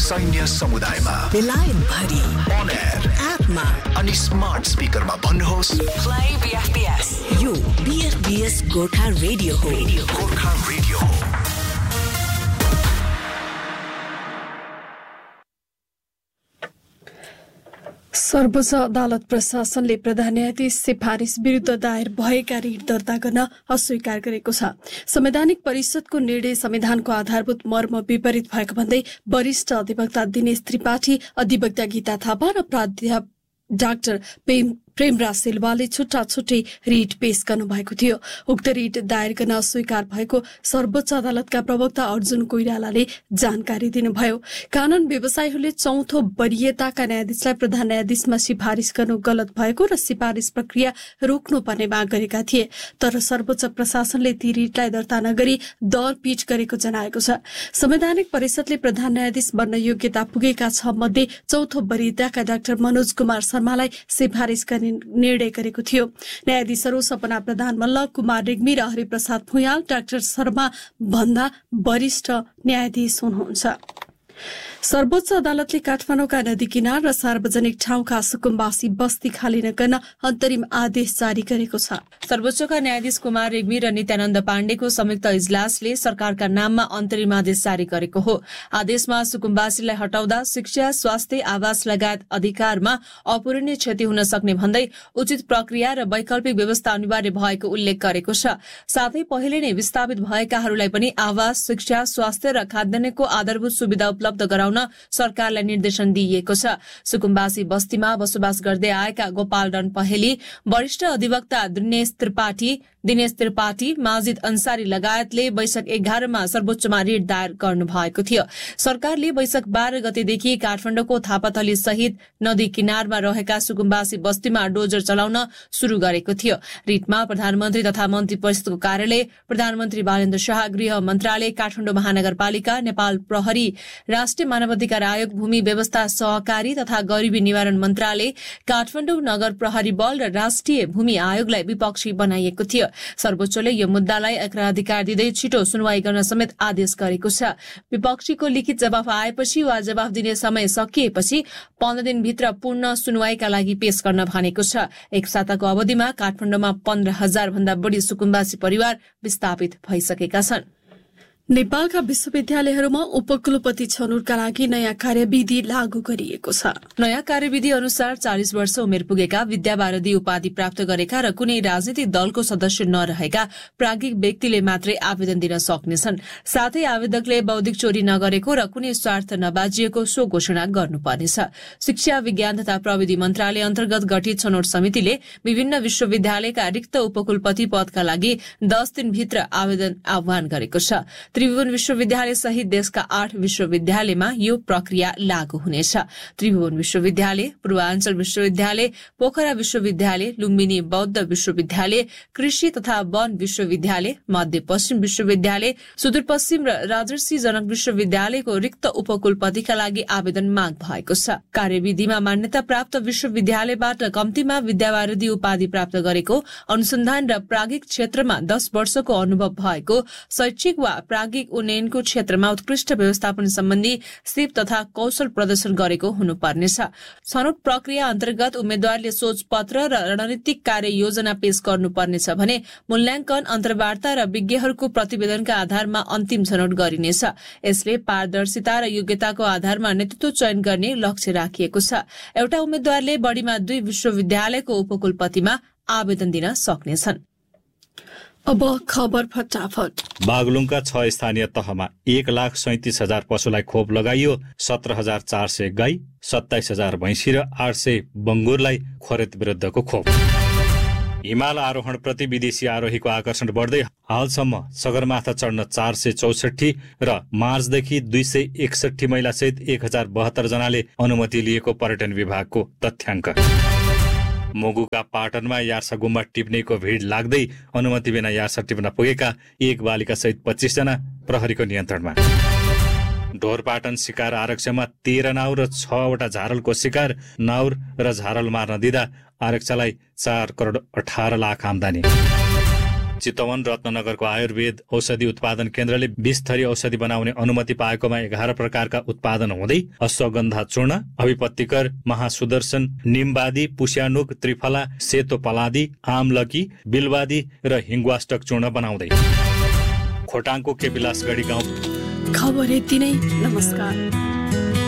सैन्य समुदायमा, बेलायत भरि, on air, एपमा अनि स्मार्ट स्पिकरमा भन्नुहोस् Play BFBS. यो BFBS गोर्खा रेडियो हो. गोर्खा रेडियो हो. सर्वोच्च अदालत प्रशासनले प्रधान न्यायाधीश सिफारिस विरुद्ध दायर भएका रिट दर्ता गर्न अस्वीकार गरेको छ। संवैधानिक परिषदको निर्णय संविधानको आधारभूत मर्म विपरीत भएको भन्दै वरिष्ठ अधिवक्ता दिनेश त्रिपाठी, अधिवक्ता गीता थापा र प्राध्यापक डाक्टर प्रेमराज सिल्वाले छुट्टा छुट्टै रिट पेश गर्नुभएको थियो। उक्त रिट दायर गर्न अस्वीकार भएको सर्वोच्च अदालतका प्रवक्ता अर्जुन कोइरालाले जानकारी दिनुभयो। कानून व्यवसायीहरूले चौथो वरियताका न्यायाधीशलाई प्रधान न्यायाधीशमा सिफारिस गर्नु गलत भएको र सिफारिस प्रक्रिया रोक्नुपर्ने माग गरेका थिए, तर सर्वोच्च प्रशासनले ती रिटलाई दर्ता नगरी दरपीट गरेको जनाएको छ। संवैधानिक परिषदले प्रधान न्यायाधीश बन्न योग्यता पुगेका 6 मध्ये चौथो वरियताका डाक्टर मनोज कुमार शर्मालाई सिफारिस गर्ने निर्णय गरेको थियो। न्यायाधीशहरू सपना प्रधान मल्ल, कुमार रेग्मी र हरिप्रसाद भुयाल डाक्टर शर्मा भन्दा वरिष्ठ न्यायाधीश हुनुहुन्छ। सर्वोच्च अदालतले काठमाडौँका नदी किनार र सार्वजनिक ठाउँका सुकुम्बासी बस्ती खाली नगर्न अन्तरिम आदेश जारी गरेको छ। सर्वोच्चका न्यायाधीश कुमार रेग्मी र नित्यानन्द पाण्डेको संयुक्त इजलासले सरकारका नाममा अन्तरिम आदेश जारी गरेको हो। आदेशमा सुकुम्बासीलाई हटाउँदा शिक्षा, स्वास्थ्य, आवास लगायत अधिकारमा अपूरणीय क्षति हुन सक्ने भन्दै उचित प्रक्रिया र वैकल्पिक व्यवस्था अनिवार्य भएको उल्लेख गरेको छ। साथै पहिले नै विस्थापित भएकाहरूलाई पनि आवास, शिक्षा, स्वास्थ्य र खाद्यान्नको आधारभूत सुविधा उपलब्ध गराउन सरकारलाई निर्देशन दिइएको छ। सुकुम्बासी बस्तीमा बसोबास गर्दै आएका गोपाल डन पहेली, वरिष्ठ अधिवक्ता दिनेश त्रिपाठी, माजिद अन्सारी लगायतले वैशाख 11 मा सर्वोच्चमा रिट दायर गर्नु भएको थियो। सरकारले वैशाख 12 गतेदेखि काठमाडौँको थापाथली सहित नदी किनारमा रहेका सुकुम्बासी बस्तीमा डोजर चलाउन शुरू गरेको थियो। रिटमा प्रधानमन्त्री तथा मन्त्री परिषदको कार्यालय, प्रधानमन्त्री बालेन्द्र शाह, गृह मन्त्रालय, काठमाडौँ महानगरपालिका, नेपाल प्रहरी, राष्ट्रिय मानवाधिकार आयोग, भूमि व्यवस्था सहकारी तथा गरिबी निवारण मन्त्रालय, काठमाडौँ नगर प्रहरी बल र राष्ट्रिय भूमि आयोगलाई विपक्षी बनाइएको थियो। सर्वोच्चले यो मुद्दालाई अग्राधिकार दिँदै छिटो सुनवाई गर्न समेत आदेश गरेको छ। विपक्षीको लिखित जवाफ आएपछि वा जवाफ दिने समय सकिएपछि 15 दिनभित्र पूर्ण सुनवाईका लागि पेश गर्न भनेको छ। एक साताको अवधिमा काठमाडौँमा 15,000 भन्दा बढ़ी सुकुम्बासी परिवार विस्थापित भइसकेका छन्। नेपालका विश्वविद्यालयहरूमा उपकुलपति छनौटका लागि नयाँ कार्यविधि लागू गरिएको छ। नयाँ कार्यविधि अनुसार 40 वर्ष उमेर पुगेका, विद्यावारिधि उपाधि प्राप्त गरेका र कुनै राजनीतिक दलको सदस्य नरहेका प्राज्ञिक व्यक्तिले मात्रै आवेदन दिन सक्नेछन्। साथै आवेदकले बौद्धिक चोरी नगरेको र कुनै स्वार्थ नबाजिएको सो घोषणा गर्नुपर्नेछ। शिक्षा, विज्ञान तथा प्रविधि मन्त्रालय अन्तर्गत गठित छनौट समितिले विभिन्न विश्वविद्यालयका रिक्त उपकुलपति पदका लागि 10 दिनभित्र आवेदन आह्वान गरेको छ। त्रिभुवन विश्वविद्यालय सहित देशका 8 विश्वविद्यालयमा यो प्रक्रिया लागू हुनेछ। त्रिभुवन विश्वविद्यालय, पूर्वाञ्चल विश्वविद्यालय, पोखरा विश्वविद्यालय, लुम्बिनी बौद्ध विश्वविद्यालय, कृषि तथा वन विश्वविद्यालय, मध्यपश्चिम विश्वविद्यालय, सुदूरपश्चिम र राजर्षि जनक विश्वविद्यालयको रिक्त उपकुलपतिका लागि आवेदन माग भएको छ। कार्यविधिमा मान्यता प्राप्त विश्वविद्यालयबाट कम्तीमा विद्यावारिधि उपाधि प्राप्त गरेको, अनुसन्धान र प्राज्ञिक क्षेत्रमा 10 वर्षको अनुभव भएको, शैक्षिक वा उन्नयनको क्षेत्रमा उत्कृष्ट व्यवस्थापन सम्बन्धी सिप तथा कौशल प्रदर्शन गरेको हुनुपर्नेछ। छनौट प्रक्रिया अन्तर्गत उम्मेद्वारले सोचपत्र र रणनीतिक कार्य योजना पेश गर्नुपर्नेछ भने मूल्याङ्कन, अन्तर्वार्ता र विज्ञहरूको प्रतिवेदनका आधारमा अन्तिम छनौट गरिनेछ। यसले पारदर्शिता र योग्यताको आधारमा नेतृत्व चयन गर्ने लक्ष्य राखिएको छ। एउटा उम्मेद्वारले बढ़ीमा 2 विश्वविद्यालयको उपकुलपतिमा आवेदन दिन सक्नेछन्। अब खबर फटाफट। बागलुङका 6 स्थानीय तहमा 1,37,000 पशुलाई खोप लगाइयो। 17,400 गाई, 27,000 भैँसी र 800 बङ्गुरलाई खोरेत विरुद्धको खोप। हिमाल आरोहण प्रति विदेशी आरोहीको आकर्षण बढ्दै हालसम्म सगरमाथा चढ्न 464 र मार्चदेखि 261 महिला सहित 1072 जनाले अनुमति लिएको पर्यटन विभागको तथ्याङ्क। मुगुका पाटनमा यार्सा गुम्बा टिप्नेको भिड लाग्दै अनुमति बिना यार्सा टिप्न पुगेका 1 बालिका सहित 25 जना प्रहरीको नियन्त्रणमा। ढोरपाटन शिकार आरक्षमा 13 नाउर र 6 वटा झारलको शिकार, नाउर र झारल मार्न दिँदा आरक्षलाई 4 करोड 18 लाख आम्दानी। चितवन रत्नगरको आयुर्वेद औषधि उत्पादन केन्द्रले 20 थरी औषधि बनाउने अनुमति पाएकोमा 11 प्रकारका उत्पादन हुँदै अश्वगन्धा चूर्ण, अभिपत्तिकर, महासुदर्शन, निमवादी, पुष्यानुक, त्रिफला, सेतो पलादी, आमलकी, बिलवादी र हिङ्गवाष्टक चूर्ण बनाउँदै। खोटाङको केपिलासगढी गाउँ। खबर यति नै। नमस्कार।